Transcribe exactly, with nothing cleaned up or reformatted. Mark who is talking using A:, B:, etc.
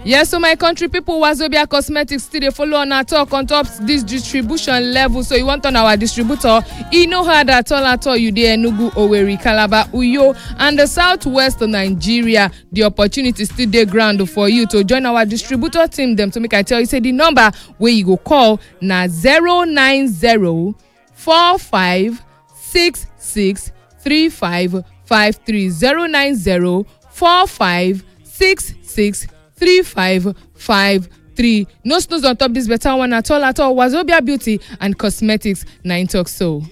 A: Yes, so my country people, Wazobia Cosmetics still they follow on our talk on top this distribution level. So you want on our distributor, you know how that all at all you there Enugu, Owerri, Calabar, Uyo, and the southwest of Nigeria. The opportunity still dey ground for you to join our distributor team. Them to make I tell you say the number where you go call na zero nine zero four five six six three five five three zero nine zero four five six six three five five three. No snooze on top this better one at all at all. Wazobia Beauty and Cosmetics nine talk so.